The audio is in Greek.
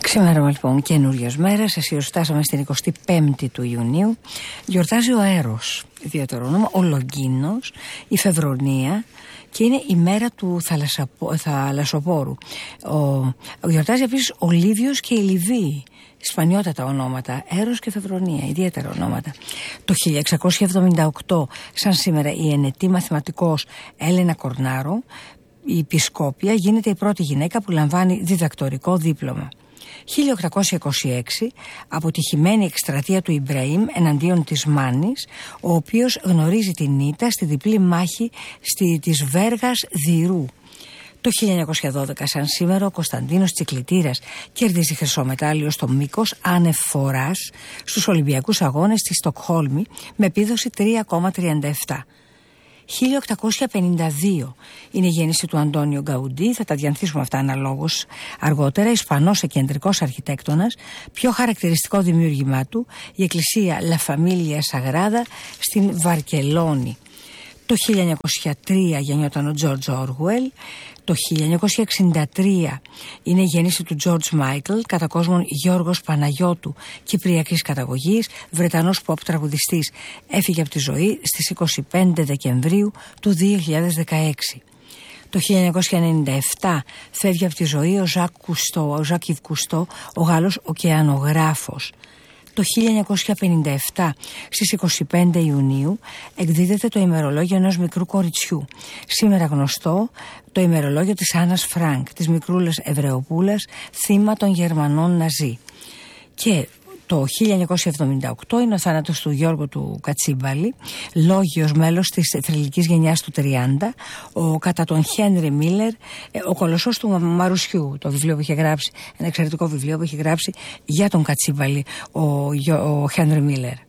Σήμερα λοιπόν καινούριες μέρες, εσείς φτάσαμε στην 25η του Ιουνίου. Γιορτάζει ο Έρος, ιδιαίτερο όνομα, ο Λογκίνος, η Φεβρονία και είναι η μέρα του θαλασσοπόρου. Γιορτάζει επίσης ο Λίβιος και η Λιβύη. Σπανιότατα ονόματα, Έρος και Φεβρονία, ιδιαίτερα ονόματα. Το 1678, σαν σήμερα, η ενετή μαθηματικός Έλενα Κορνάρο, η επισκόπια, γίνεται η πρώτη γυναίκα που λαμβάνει διδακτορικό δίπλωμα. 1826, αποτυχημένη εκστρατεία του Ιμπραήμ εναντίον της Μάνης, ο οποίος γνωρίζει την ήττα στη διπλή μάχη της Βέργας Δηρού. Το 1912, σαν σήμερα, ο Κωνσταντίνος Τσικλητήρας κερδίζει χρυσό μετάλλιο στο μήκος άνευ φοράς στους Ολυμπιακούς Αγώνες στη Στοκχόλμη με επίδοση 3,37. 1852 είναι η γέννηση του Αντώνιο Γκαουντί, θα τα διανθίσουμε αυτά αναλόγως αργότερα. Ισπανός εκεντρικός αρχιτέκτονας, πιο χαρακτηριστικό δημιούργημά του η εκκλησία La Familia Sagrada στην Βαρκελόνη. Το 1903 γεννιόταν ο Τζόρτζ Όργουελ. Το 1963 είναι η γέννηση του Τζόρτζ Μάικλ, κατά κόσμον Γιώργος Παναγιώτου, κυπριακής καταγωγής, Βρετανός pop τραγουδιστής. Έφυγε από τη ζωή στις 25 Δεκεμβρίου του 2016. Το 1997 φεύγει από τη ζωή ο Ζακ Ιβ Κουστό, ο Γάλλος ωκεανογράφος. Το 1957, στις 25 Ιουνίου, εκδίδεται το ημερολόγιο ενός μικρού κοριτσιού. Σήμερα γνωστό το ημερολόγιο της Άννας Φρανκ, της μικρούλας Εβραιοπούλας, θύμα των Γερμανών Ναζί. Και το 1978 είναι ο θάνατος του Γιώργου του Κατσίμπαλη, λόγιος μέλος της θρυλικής γενιάς του 30, κατά τον Χένρι Μίλερ, ο κολοσσός του Μαρουσιού, το βιβλίο που είχε γράψει, ένα εξαιρετικό βιβλίο που είχε γράψει για τον Κατσίμπαλη ο Χένρι Μίλερ.